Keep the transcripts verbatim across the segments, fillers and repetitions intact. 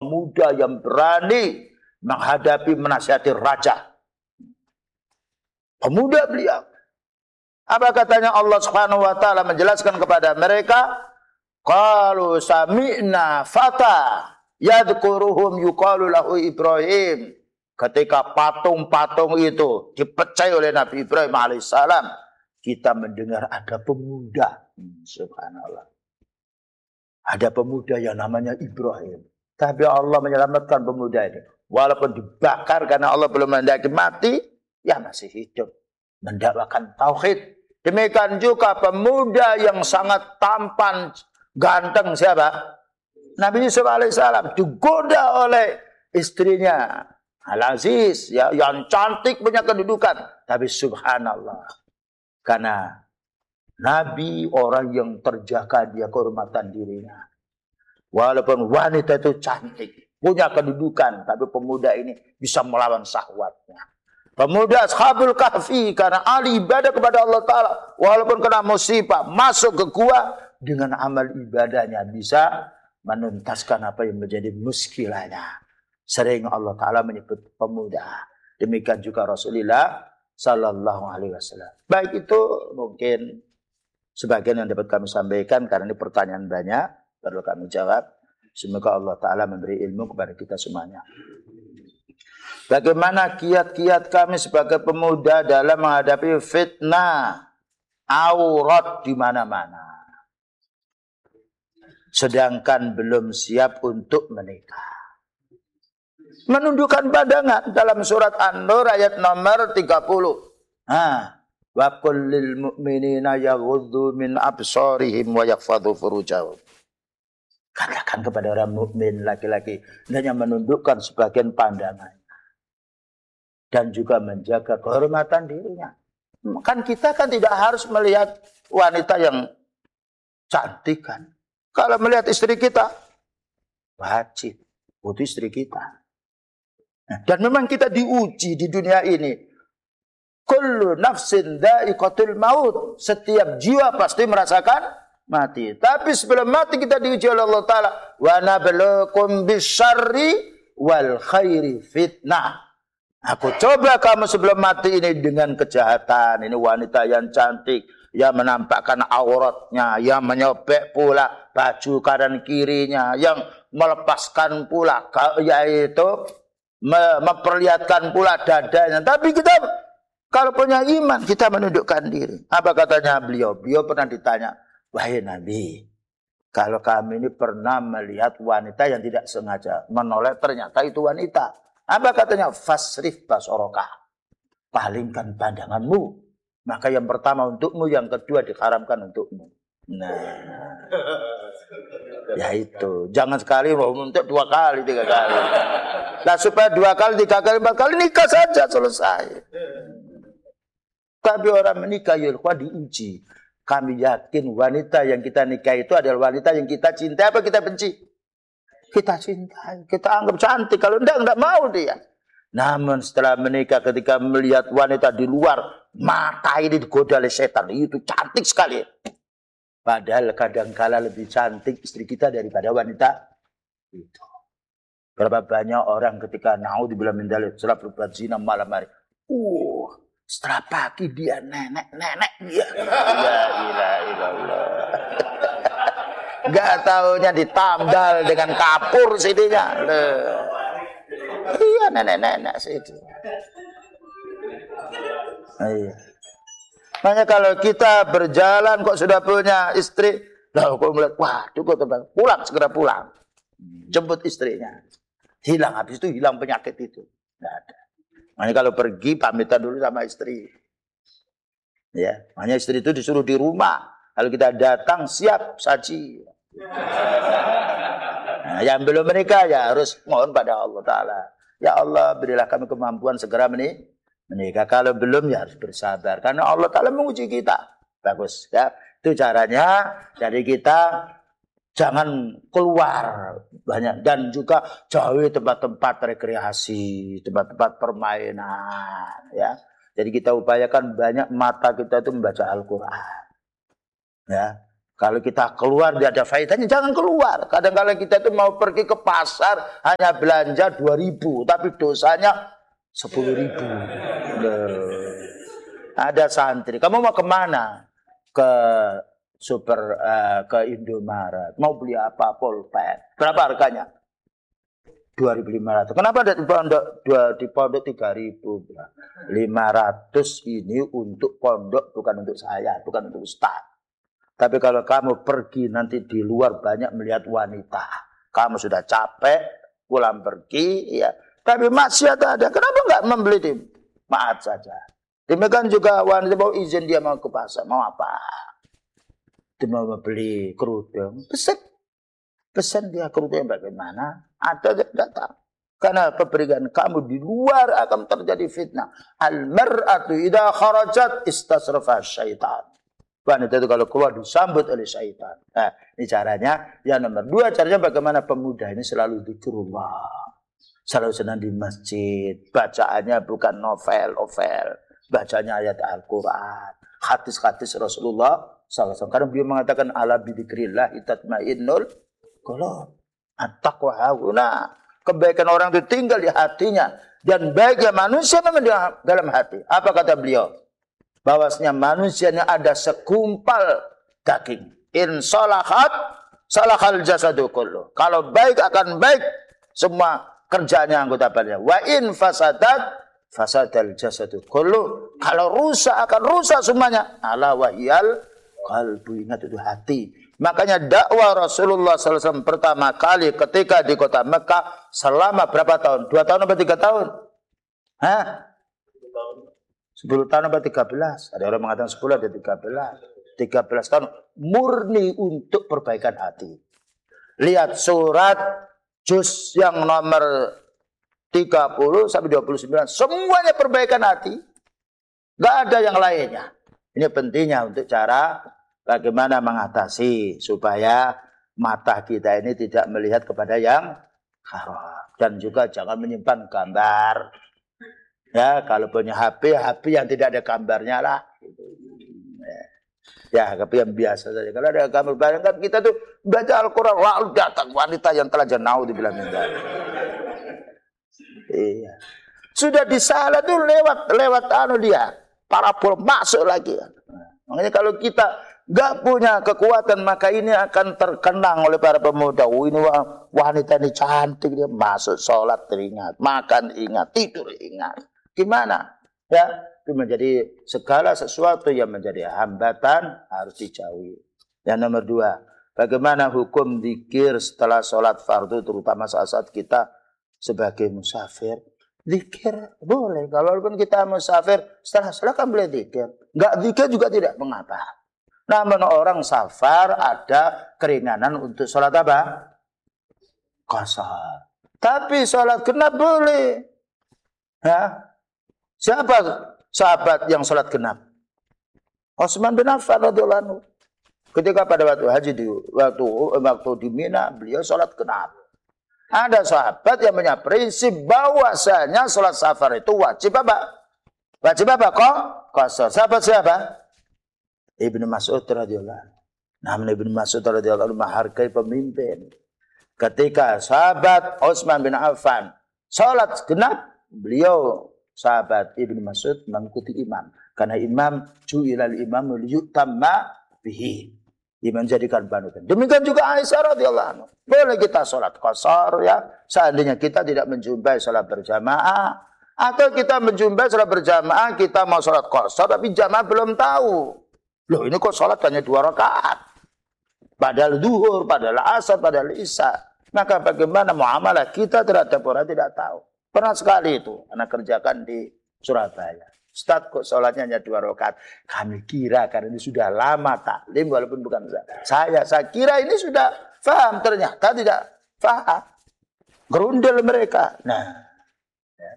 pemuda yang berani menghadapi menasihati raja. Pemuda beliau. Apa katanya Allah Subhanahu wa taala menjelaskan kepada mereka? Qalu sami'na fata yadhkuruhum yuqalu lahu Ibrahim. Ketika patung-patung itu dipecah oleh Nabi Ibrahim alaihissalam, kita mendengar ada pemuda. Subhanallah. Ada pemuda yang namanya Ibrahim. Tapi Allah menyelamatkan pemuda ini. Walaupun dibakar karena Allah belum menghendaki mati, ya masih hidup. Mendakwakan tauhid. Demikian juga pemuda yang sangat tampan, ganteng siapa? Nabi Yusuf alaihissalam digoda oleh istrinya Al-Aziz, ya, yang cantik punya kedudukan. Tapi subhanallah, karena Nabi orang yang terjaga dia kehormatan dirinya. Walaupun wanita itu cantik, punya kedudukan, tapi pemuda ini bisa melawan syahwatnya. Pemuda Ashabul Kahfi karena ahli ibadah kepada Allah Ta'ala. Walaupun kena musibah, masuk ke gua dengan amal ibadahnya bisa menuntaskan apa yang menjadi muskilahnya. Sering Allah Ta'ala menyebut pemuda. Demikian juga Rasulullah Sallallahu Alaihi Wasallam. Baik, itu mungkin sebagian yang dapat kami sampaikan. Karena ini pertanyaan banyak, perlu kami jawab. Semoga Allah Ta'ala memberi ilmu kepada kita semuanya. Bagaimana kiat-kiat kami sebagai pemuda dalam menghadapi fitnah aurat di mana-mana, sedangkan belum siap untuk menikah? Menundukkan pandangan dalam surat An-Nur ayat nomor tiga puluh. Ha, wa qul lil mu'minina yaghuddu min absarihim wa yahfadhu furujahum. Katakan kepada orang mukmin laki-laki hendaknya menundukkan sebagian pandangan dan juga menjaga kehormatan dirinya. Kan kita kan tidak harus melihat wanita yang cantik kan. Kalau melihat istri kita wajib butuh istri kita. Dan memang kita diuji di dunia ini. Kullu nafsin dha'iqatul maut. Setiap jiwa pasti merasakan mati. Tapi sebelum mati kita diuji oleh Allah Ta'ala. Wa nabluukum bisyarri wal khairi fitnah. Aku coba kamu sebelum mati ini dengan kejahatan. Ini wanita yang cantik, yang menampakkan auratnya, yang menyobek pula baju kanan kirinya, yang melepaskan pula yaitu memperlihatkan pula dadanya. Tapi kita kalau punya iman, kita menundukkan diri. Apa katanya beliau? Beliau pernah ditanya, wahai Nabi, kalau kami ini pernah melihat wanita yang tidak sengaja menoleh, ternyata itu wanita. Apa katanya? Fasrif basorokah. Palingkan pandanganmu. Maka yang pertama untukmu, yang kedua diharamkan untukmu. Nah, ya itu. Jangan sekali mau untuk dua kali, tiga kali. Nah, supaya dua kali, tiga kali, empat kali nikah saja selesai. Tapi orang menikah ya diuji. Kami yakin wanita yang kita nikah itu adalah wanita yang kita cintai apa kita benci? Kita cintai, kita anggap cantik. Kalau enggak, enggak mau dia. Namun setelah menikah, ketika melihat wanita di luar, mata ini digoda oleh setan. Itu cantik sekali. Padahal kadangkala lebih cantik istri kita daripada wanita itu. Berapa banyak orang ketika naudzubillah min dzalik setelah berbuat zina malam hari. Uh, setelah pagi dia nenek-nenek dia. La ilaha illallah. Enggak taunya ditambal dengan kapur sininya. Iya, nenek-nenek situ. Iya. Makanya kalau kita berjalan kok sudah punya istri, lah kok melihat, wah cukup teman, pulang segera pulang, jemput istrinya, hilang habis itu hilang penyakit itu, nggak ada. Makanya kalau pergi pamitan dulu sama istri, ya, makanya istri itu disuruh di rumah, kalau kita datang siap saji. Nah, yang belum menikah ya harus mohon pada Allah Ta'ala, ya Allah berilah kami kemampuan segera menikah. Menikah. Kalau belum ya harus bersabar. Karena Allah Ta'ala menguji kita. Bagus. Ya. Itu caranya. Jadi kita jangan keluar banyak. Dan juga jauhi tempat-tempat rekreasi. Tempat-tempat permainan. Ya. Jadi kita upayakan banyak mata kita itu membaca Al-Quran. Ya. Kalau kita keluar tidak ada faedahnya, jangan keluar. Kadang-kadang kita itu mau pergi ke pasar hanya belanja dua ribu, tapi dosanya sepuluh ribu. Ada santri, kamu mau kemana? Ke super, uh, ke Indomaret. Mau beli apa? Pulpen. Berapa harganya? dua ribu lima ratus. Kenapa di pondok di pondok tiga ribu? lima ratus ini untuk pondok, bukan untuk saya, bukan untuk ustaz. Tapi kalau kamu pergi nanti di luar banyak melihat wanita, kamu sudah capek, pulang pergi, ya. Tapi maksiat ada, kenapa nggak membeli di maaf saja. Demikian juga wanita mau izin dia mau ke pasar, mau apa? Dia mau beli kerudung, pesan, pesan dia kerudung bagaimana? Ada datang. Karena pemberian kamu di luar akan terjadi fitnah. Al-mar'atu idza kharajat istasrafa syaitan. Wanita itu kalau keluar disambut oleh syaitan. Nah, ini caranya. Yang nomor dua, caranya bagaimana pemuda ini selalu dzikrullah. Selalu senang di masjid. Bacaannya bukan novel-novel. Bacanya ayat Al-Quran. Hadis-hadis Rasulullah sallallahu alaihi wasallam. Karena beliau mengatakan ala bidzikrillah tatma'innul qulub. At-taqwa hauna. Kebaikan orang itu tinggal di hatinya. Dan baiknya manusia memang di dalam hati. Apa kata beliau? Bahwasanya manusianya ada segumpal daging. In salahat salahal jasadu kullu. Kalau baik akan baik semua kerjanya anggota badannya. Wa in fasadat fasadal jasadu kullu. Kalau rusak akan rusak semuanya. Ala wahyal qalbu, ingat itu hati. Makanya dakwah Rasulullah sallallahu alaihi wasallam pertama kali ketika di kota Mekah selama berapa tahun? Dua tahun atau tiga tahun? Hah? Sepuluh tahun atau tiga belas? Ada orang mengatakan sepuluh ada tiga belas. Tiga belas tahun murni untuk perbaikan hati. Lihat surat juz yang nomor tiga puluh sampai dua puluh sembilan. Semuanya perbaikan hati. Gak ada yang lainnya. Ini pentingnya untuk cara bagaimana mengatasi supaya mata kita ini tidak melihat kepada yang haram. Dan juga jangan menyimpan gambar. Ya, kalau punya H P, H P yang tidak ada gambarnya lah. Ya, H P yang biasa saja. Kalau ada gambar, bayangkan kita tuh baca Al-Quran, lalu datang wanita yang telah jenau dibilang minta. Iya. Sudah disalah tuh lewat lewat anu dia, parabol masuk lagi. Makanya kalau kita nggak punya kekuatan, maka ini akan terkenang oleh para pemuda. Oh, ini wanita ini cantik, dia masuk sholat teringat, makan ingat, tidur ingat. Gimana? Ya, itu menjadi segala sesuatu yang menjadi hambatan harus dijauhi. Yang nomor dua, bagaimana hukum zikir setelah sholat fardu, terutama saat-saat kita sebagai musafir. Zikir boleh, kalaupun kita musafir setelah sholat kan boleh zikir. Nggak zikir juga tidak mengapa. Namun orang safar ada keringanan untuk sholat apa? Qashar. Tapi sholat genap boleh. Ya. Siapa sahabat yang sholat genap? Utsman bin Affan radhiyallahu anhu. Ketika pada waktu haji di waktu waktu di Mina, beliau sholat genap. Ada sahabat yang punya prinsip bahwasanya sholat safar itu wajib apa? Wajib apa kok? Qashar. Sahabat siapa? Ibnu Mas'ud radhiyallahu anhu. Namun Ibnu Mas'ud radhiyallahu anhu menghargai pemimpin. Ketika sahabat Utsman bin Affan sholat genap, beliau sahabat Ibnu Mas'ud mengikuti imam. Karena imam ju'ilal imamu liyutamma bihi. Imam jadikan panutan. Demikian juga Aisyah radhiyallahu anha. Boleh kita sholat qashar ya. Seandainya kita tidak menjumpai sholat berjamaah. Atau kita menjumpai sholat berjamaah, kita mau sholat qashar tapi jamaah belum tahu. Loh ini kok sholat hanya dua rakaat. Padahal duhur, padahal asar, padahal isya. Maka bagaimana muamalah kita terhadap orang tidak tahu. Pernah sekali itu, anak kerjakan di Surabaya. Ustaz kok sholatnya hanya dua rakaat. Kami kira karena ini sudah lama taklim walaupun bukan saya. Saya kira ini sudah paham, ternyata tidak paham. Gerundel mereka. Nah, ya.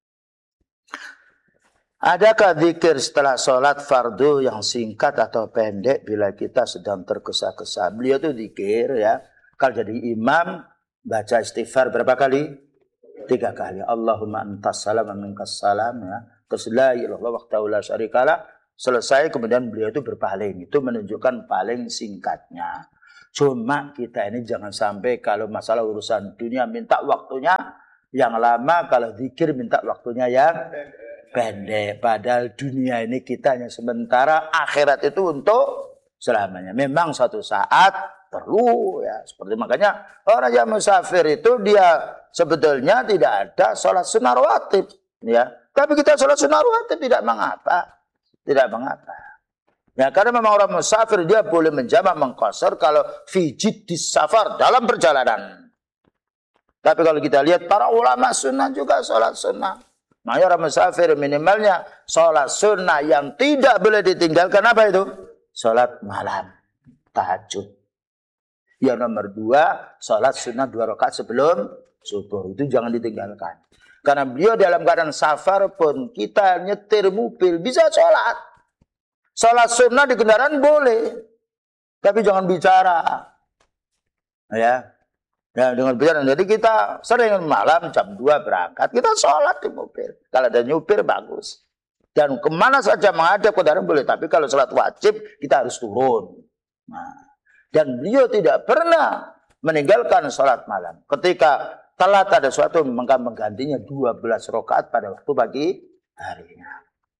Adakah zikir setelah sholat fardu yang singkat atau pendek bila kita sedang tergesa-gesa? Beliau itu zikir ya. Kalau jadi imam baca istighfar berapa kali? Tiga kali. Allahumma antas salam wa minkas salam ya. Terus la ilaha illallah wahdahu la syarikalah. selesai kemudian beliau itu berpaling. Itu menunjukkan paling singkatnya. Cuma kita ini jangan sampai kalau masalah urusan dunia minta waktunya yang lama, kalau zikir minta waktunya yang pendek. Padahal dunia ini kita hanya sementara, akhirat itu untuk selamanya. Memang suatu saat perlu ya. Seperti makanya orang yang musafir itu dia sebetulnya tidak ada sholat sunnah rawatib ya. Tapi kita sholat sunnah rawatib tidak mengapa. Tidak mengapa. Ya, karena memang orang musafir dia boleh menjamak mengqasar kalau fijid di safar dalam perjalanan. Tapi kalau kita lihat para ulama sunnah juga sholat sunnah. Makanya orang musafir minimalnya sholat sunnah yang tidak boleh ditinggalkan apa itu? Sholat malam, tahajud. Yang nomor dua, sholat sunnah dua rakaat sebelum subuh. Itu jangan ditinggalkan. Karena beliau dalam keadaan safar pun kita nyetir mobil bisa sholat. Sholat sunnah di kendaraan boleh. Tapi jangan bicara. Ya. Ya, dengan bicara. Jadi kita sering malam jam dua berangkat. Kita sholat di mobil. Kalau ada nyupir bagus. Dan kemana saja menghadap kendaraan boleh. Tapi kalau sholat wajib kita harus turun. Nah. Dan beliau tidak pernah meninggalkan sholat malam. Ketika telat ada suatu maka menggantinya dua belas rakaat pada waktu pagi harinya.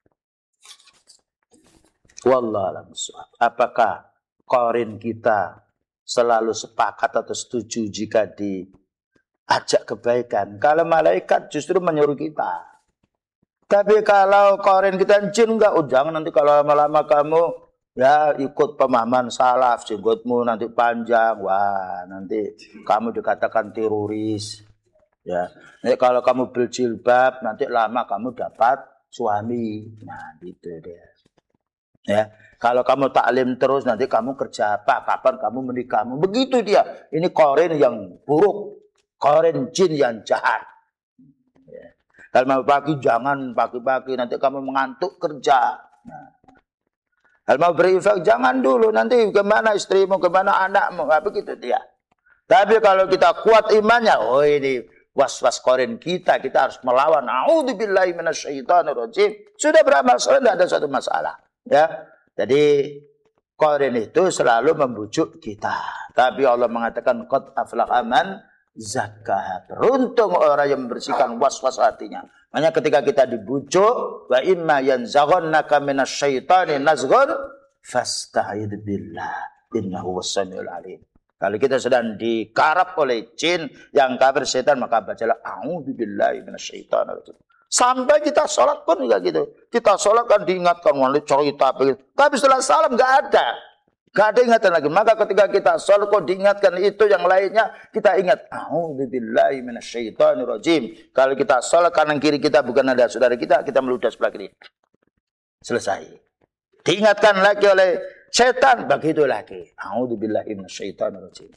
Wallahualam. Apakah qarin kita selalu sepakat atau setuju jika diajak kebaikan? Kalau malaikat justru menyuruh kita. Tapi kalau qarin kita jin enggak, oh jangan nanti kalau lama-lama kamu ya ikut pemahaman salaf, jenggotmu nanti panjang, wah nanti kamu dikatakan teroris. Ya, nanti kalau kamu berjilbab nanti lama kamu dapat suami. Nah, gitu dia. Ya, kalau kamu taklim terus nanti kamu kerja apa? Kapan kamu menikah? Begitu dia. Ini qarin yang buruk, qarin jin yang jahat. Ya. Kalau mau pagi jangan pagi-pagi nanti kamu mengantuk kerja. Nah. Kalau mau berinfak jangan dulu nanti kemana istrimu, kemana anakmu, nah, begitu dia. Tapi kalau kita kuat imannya, oh ini was-was qarin kita, kita harus melawan. A'udzubillahi minasyaitonirrajim. Sudah beramal soleh tidak ada suatu masalah. Ya, jadi qarin itu selalu membujuk kita. Tapi Allah mengatakan qad aflaha man zakkaha. Beruntung orang yang membersihkan was-was hatinya. Makanya ketika kita dibujuk, wa imma yanzaghannaka minasyaitani nazghun fasta'id billah innahu was-samiul alim. Kalau kita sedang dikarap oleh jin yang kafir setan, maka bacalah a'udzubillahi minasyaitonir rajim. Sampai kita sholat pun juga gitu. Kita sholat kan diingatkan oleh cerita begitu. Tapi setelah salam nggak ada. Nggak ada ingatan lagi. Maka ketika kita sholat kok diingatkan itu yang lainnya. Kita ingat. A'udzubillahi minasyaitonirrajim. Kalau kita sholat kanan kiri kita bukan ada saudara kita. Kita meludah sebelah kiri. Selesai. Diingatkan lagi oleh setan. Begitu lagi. A'udzubillahi minasyaitonirrajim.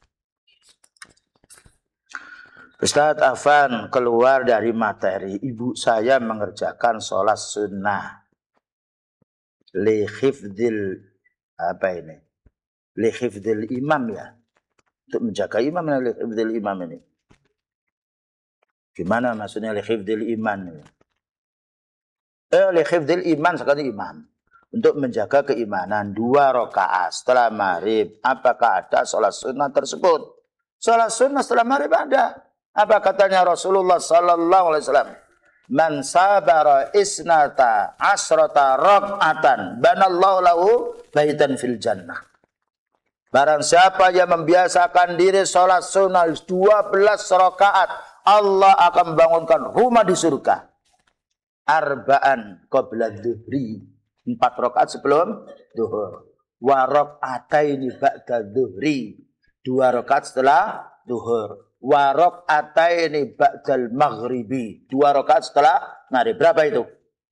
Ustadz Afan keluar dari materi. Ibu saya mengerjakan sholat sunnah. Li khifdil, apa ini? Li khifdil imam ya. Untuk menjaga imam, li khifdil imam ini. Gimana maksudnya li khifdil iman ini? Eh, li khifdil iman, sekali imam. Untuk menjaga keimanan. Dua rakaat setelah maghrib. Apakah ada sholat sunnah tersebut? Sholat sunnah setelah maghrib ada. Apa katanya Rasulullah sallallahu alaihi wasallam? Man sabara isnata asrata rak'atan banallahu lahu baitan fil jannah. Barang siapa yang membiasakan diri sholat sunnah dua belas rakaat, Allah akan membangunkan rumah di surga. Arba'an qabla dhuhri. Empat rakaat sebelum zuhur. Wa rak'ataini ba'da dhuhri. Dua rakaat setelah zuhur. Warok ataini ba'dal maghribi. Dua rakaat setelah maghrib. Berapa itu?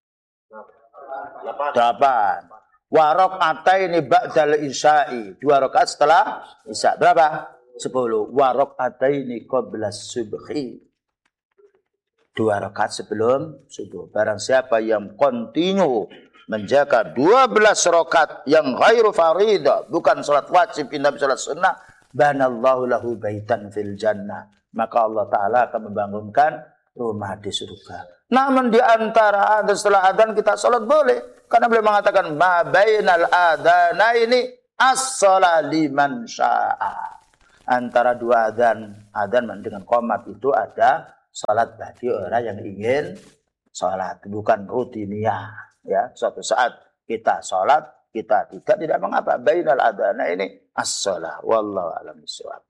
Delapan. Warok ataini ba'dal isya'i. Dua rakaat setelah isya. Berapa? Sepuluh. Warok ataini qabla subhi. Dua rakaat sebelum subuh. Barang siapa yang kontinu menjaga dua belas rakaat yang ghairu faridah, bukan salat wajib, indah salat sunnah, banallahu lahu baitan fil jannah. Maka Allah Ta'ala akan membangunkan rumah di surga. Namun di antara adzan setelah adzan kita sholat boleh, karena beliau mengatakan ma bainal adzanaini as-shalah liman syaa. Antara dua adzan, adzan dengan qomat itu ada sholat bagi orang yang ingin sholat, bukan rutiniah. Ya, suatu saat kita sholat, kita tidak tidak mengapa. Bainal adzanaini as-shalah. Wallahu a'lam bishawab.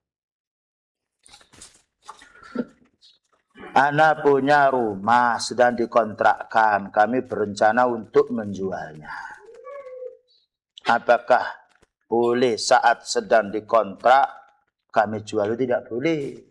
Ana punya rumah sedang dikontrakkan. Kami berencana untuk menjualnya. Apakah boleh saat sedang dikontrak kami jual? Tidak boleh.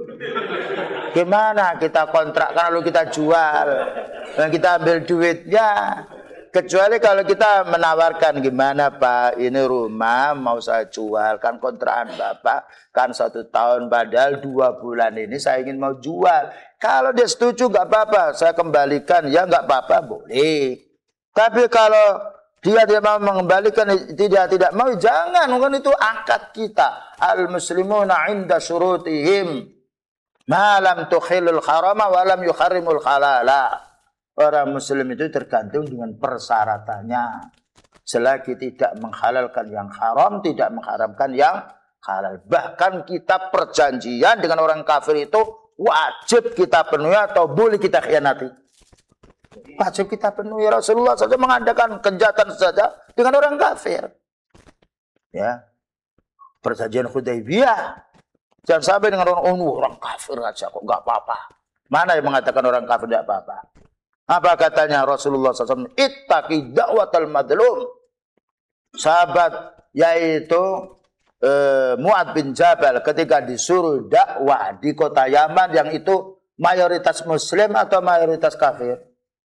Gimana kita kontrakkan lalu kita jual dan kita ambil duitnya? Kecuali kalau kita menawarkan, gimana Pak, ini rumah mau saya jual, kan kontrakan Bapak kan satu tahun, padahal dua bulan ini saya ingin mau jual. Kalau dia setuju nggak apa-apa, saya kembalikan, ya nggak apa-apa, boleh. Tapi kalau dia tidak mau mengembalikan, tidak tidak mau, jangan, kan itu akad kita. Al muslimuna inda syurutihim ma lam tukhilul harama wa lam yukharrimul halala. Orang muslim itu tergantung dengan persyaratannya. Selagi tidak menghalalkan yang haram, tidak mengharamkan yang halal. Bahkan kita perjanjian dengan orang kafir itu wajib kita penuhi atau boleh kita khianati. Wajib kita penuhi. Rasulullah saja mengadakan kejahatan saja dengan orang kafir. Ya, perjanjian Hudaybiyah. Jangan sampai dengan orang, oh, orang kafir aja kok nggak apa-apa. Mana yang mengatakan orang kafir tidak apa-apa? Apa katanya Rasulullah shallallahu alaihi wasallam? Ittaqi da'watal madlum. Sahabat yaitu eh, Mu'ad bin Jabal ketika disuruh dakwah di kota Yaman yang itu mayoritas muslim atau mayoritas kafir?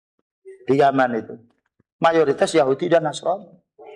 Di Yaman itu mayoritas Yahudi dan Nasrani.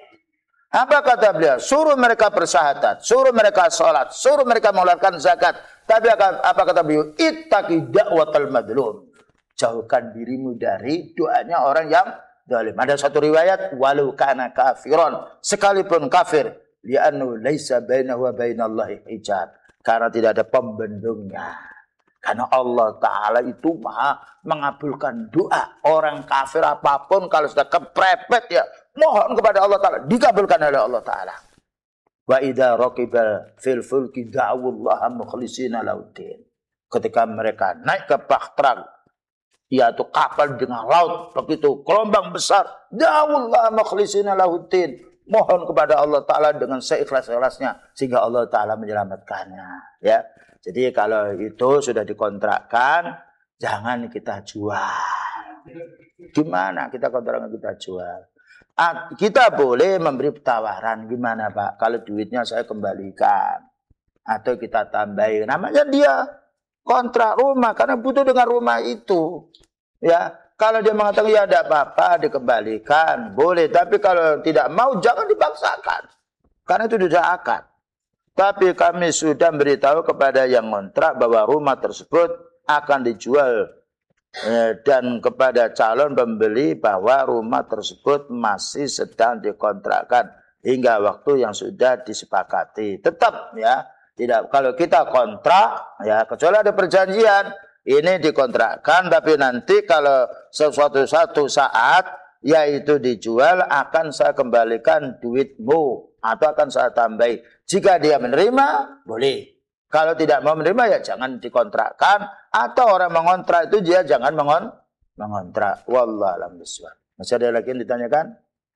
Apa kata beliau? Suruh mereka bersyahadat, suruh mereka sholat, suruh mereka mengeluarkan zakat. Tapi apa kata beliau? Ittaqi da'watal madlum. Jauhkan dirimu dari doanya orang yang zalim. Ada satu riwayat, walau kana kafiron, sekalipun kafir, li'annu laisa bainahu wa bainallahi hijab, karena tidak ada pembendungnya. Karena Allah Ta'ala itu maha mengabulkan doa. Orang kafir apapun kalau sudah keprepet ya, mohon kepada Allah Ta'ala, dikabulkan oleh Allah Ta'ala. Wa idza raqibal fil fulki da'awullaha mukhlishina lahuddin. Ketika mereka naik ke bahtera, yaitu kapal dengan laut, begitu gelombang besar, da'awullaha mukhlishina lahuddin, mohon kepada Allah Ta'ala dengan seikhlas-ikhlasnya sehingga Allah Ta'ala menyelamatkannya. Ya, jadi kalau itu sudah dikontrakkan, jangan kita jual. Gimana kita kontrakkan kita jual? Kita boleh memberi tawaran, gimana Pak, kalau duitnya saya kembalikan atau kita tambahin. Namanya dia kontrak rumah karena butuh dengan rumah itu. Ya, kalau dia mengatakan ya tidak apa-apa dikembalikan, boleh. Tapi kalau tidak mau jangan dipaksakan. Karena itu sudah akad. Tapi kami sudah beritahu kepada yang kontrak bahwa rumah tersebut akan dijual eh, dan kepada calon pembeli bahwa rumah tersebut masih sedang dikontrakkan hingga waktu yang sudah disepakati. Tetap ya, tidak, kalau kita kontrak ya, kecuali ada perjanjian ini dikontrakkan, tapi nanti kalau sesuatu satu saat yaitu dijual akan saya kembalikan duitmu atau akan saya tambahi. Jika dia menerima boleh, kalau tidak mau menerima ya jangan dikontrakkan, atau orang mengontrak itu dia jangan mengon mengontrak. Wallahu a'lam bishawab. Masih ada lagi yang ditanyakan?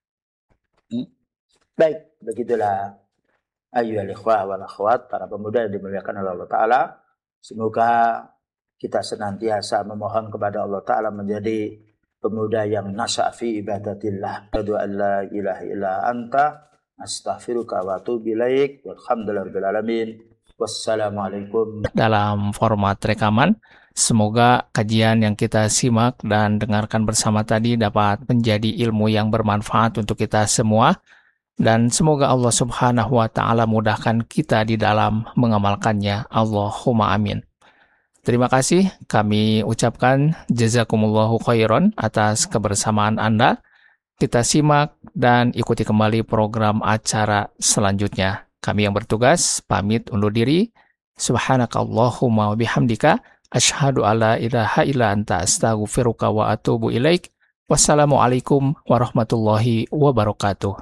Hmm? Baik, begitulah ayyuhal ikhwah wal akhwat, para pemuda yang dimuliakan oleh Allah Ta'ala. Semoga kita senantiasa memohon kepada Allah Ta'ala menjadi pemuda yang nasya' fi ibadatillah. Asyhadu an la ilaha illa anta astaghfiruka wa atubu ilaik. Walhamdulillahirabbil alamin. Wassalamualaikum. Dalam format rekaman, semoga kajian yang kita simak dan dengarkan bersama tadi dapat menjadi ilmu yang bermanfaat untuk kita semua. Dan semoga Allah Subhanahu wa Ta'ala mudahkan kita di dalam mengamalkannya. Allahumma amin. Terima kasih kami ucapkan jazakumullahu khairan atas kebersamaan Anda. Kita simak dan ikuti kembali program acara selanjutnya. Kami yang bertugas pamit undur diri. Subhanakallahumma wa bihamdika Asyhadu alla ilaha illa anta astaghfiruka wa atubu ilaik. Wassalamualaikum warahmatullahi wabarakatuh.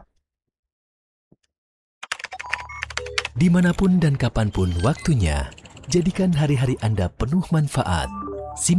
Dimanapun dan kapanpun waktunya, jadikan hari-hari Anda penuh manfaat